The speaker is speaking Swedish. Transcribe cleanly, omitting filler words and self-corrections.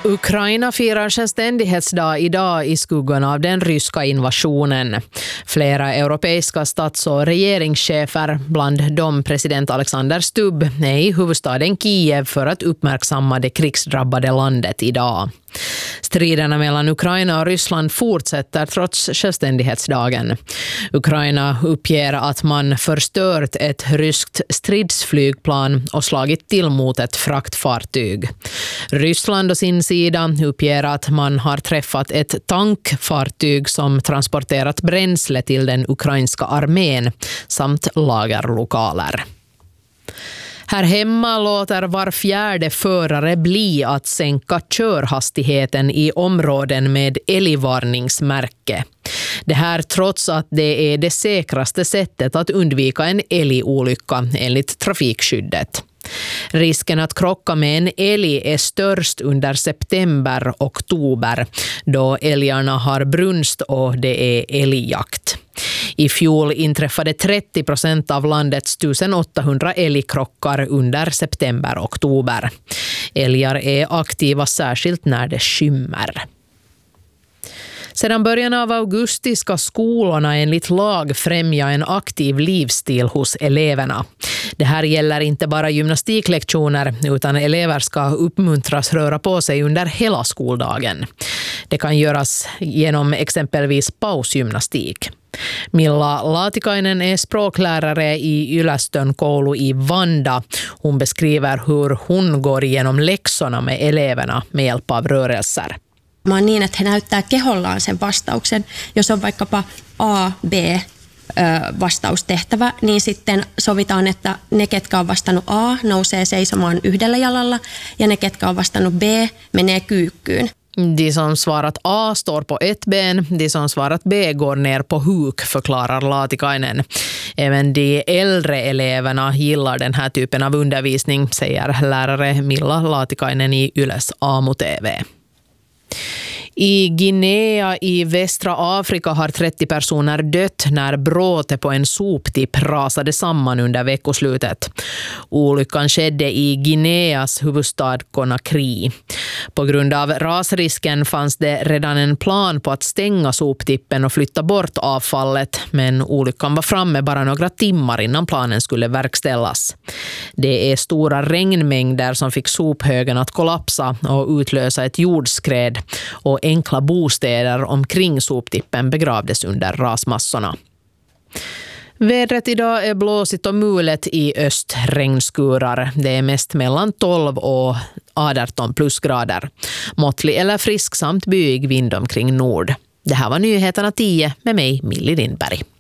Ukraina firar självständighetsdag idag i skuggan av den ryska invasionen. Flera europeiska stats- och regeringschefer, bland dem president Alexander Stubb, är i huvudstaden Kiev för att uppmärksamma det krigsdrabbade landet idag. Striderna mellan Ukraina och Ryssland fortsätter trots självständighetsdagen. Ukraina uppger att man förstört ett ryskt stridsflygplan och slagit till mot ett fraktfartyg. Ryssland och sin sida uppger att man har träffat ett tankfartyg som transporterat bränsle till den ukrainska armén samt lagerlokaler. Här hemma låter var fjärde förare bli att sänka körhastigheten i områden med älgvarningsmärke. Det här trots att det är det säkraste sättet att undvika en älgolycka enligt trafikskyddet. Risken att krocka med en älg är störst under september-oktober då älgarna har brunst och det är älgjakt. I fjol inträffade 30% av landets 1800 älgkrockar under september-oktober. Älgar är aktiva särskilt när det skymmer. Sedan början av augusti ska skolorna enligt lag främja en aktiv livsstil hos eleverna. Det här gäller inte bara gymnastiklektioner utan elever ska uppmuntras röra på sig under hela skoldagen. Det kan göras genom exempelvis pausgymnastik. Milla Laatikainen är språklärare i Ylästön koulu i Vanda. Hon beskriver hur hon går igenom läxorna med eleverna med hjälp av rörelser. On niin, että he näyttää kehollaan sen vastauksen. Jos on vaikkapa A, B vastaustehtävä, niin sitten sovitaan, että ne, ketkä on vastannut A, nousee seisomaan yhdellä jalalla ja ne, ketkä on vastannut B, menee kyykkyyn. De som svarat A står på ett ben, de som svarat B går ner på huk, förklarar Laatikainen. Även de äldre eleverna gillar den här typen av undervisning, säger lärare Milla Laatikainen i Yles Aamu-TV. I Guinea i västra Afrika har 30 personer dött när bråte på en soptipp rasade samman under veckoslutet. Olyckan skedde i Guineas huvudstad Conakry. På grund av rasrisken fanns det redan en plan på att stänga soptippen och flytta bort avfallet, men olyckan var framme bara några timmar innan planen skulle verkställas. Det är stora regnmängder som fick sophögen att kollapsa och utlösa ett jordskred, och enkla bostäder omkring soptippen begravdes under rasmassorna. Vädret idag är blåsigt och mulet i öst, regnskurar. Det är mest mellan 12 och 18 plusgrader. Måttlig eller frisk samt byig vind omkring nord. Det här var nyheterna 10 med mig, Millie Lindberg.